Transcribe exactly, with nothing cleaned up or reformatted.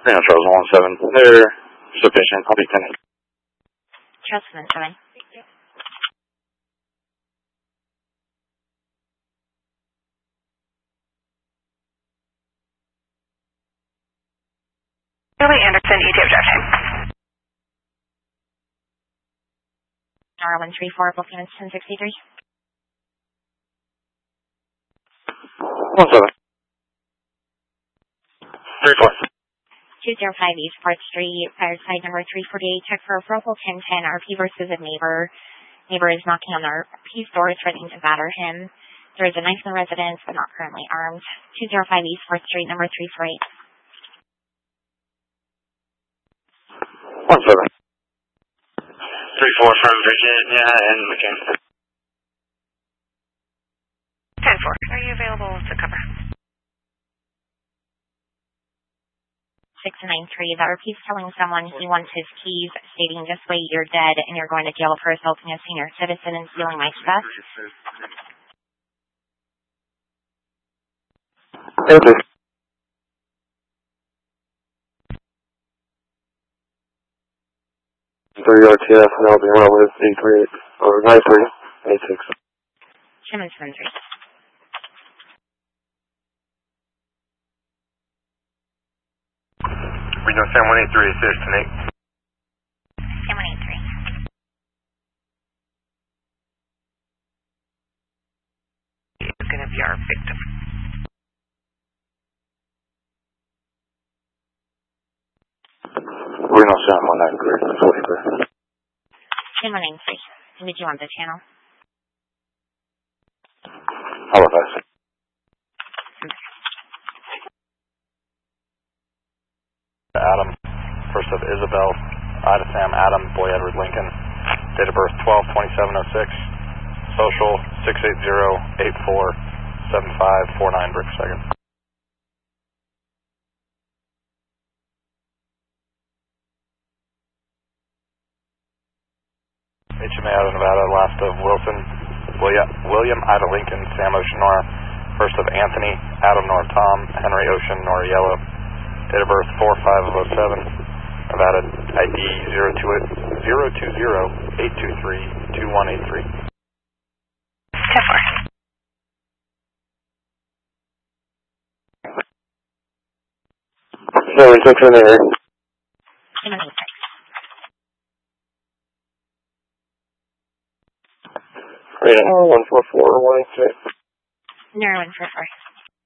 Reno Charles one seven. They're sufficient. I'll be ten. Charles one seven. Billy Anderson, E T objection. R one three four, booking is ten sixty-three. one seven. three four. two zero five East fourth Street, fire side number three forty-eight, check for approval ten ten, R P versus a neighbor. Neighbor is knocking on our R P's door, threatening to batter him. There is a knife in the residence, but not currently armed. two zero five East fourth Street, number three forty-eight. one seven. three four from Virginia and McKinney. ten four. Are you available to cover? six nine three, the R P's telling someone he wants his keys, stating, "This way you're dead and you're going to jail for assaulting a senior citizen and stealing my stuff." Okay. three R T F, and I'll be one with eight three eight, or nine three eight six. Simmons seven three. We know Sam one eight three, assist, Nate. Sam one eight three. It's going to be our victim. We know Sam one nine three, forty-three. Sam one nine three. And did you want the channel? Halifax. Adam, first of Isabel, Ida Sam Adam, Boy Edward Lincoln, date of birth twelve twenty-seven oh six, social six eight zero eight four seven five four nine brick second. H M A out of Nevada, last of Wilson, William, William Ida Lincoln, Sam Ocean Nora, first of Anthony, Adam Nora Tom, Henry Ocean Nora Yellow, date of birth four five oh seven, Nevada I D zero two zero eight two three two one eight three. ten four. seven six in there. Sam one eight six. Reno one four four one eight six. Nero one four four.